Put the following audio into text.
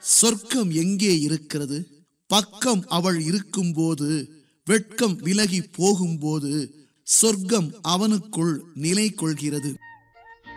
சொர்க்கம் எங்கே இருக்கிறது? பக்கம் அவள் இருக்கும்போது, வெட்கம் விலகி போகும்போது சொர்க்கம் அவனுக்குள் நிலை கொள்கிறது.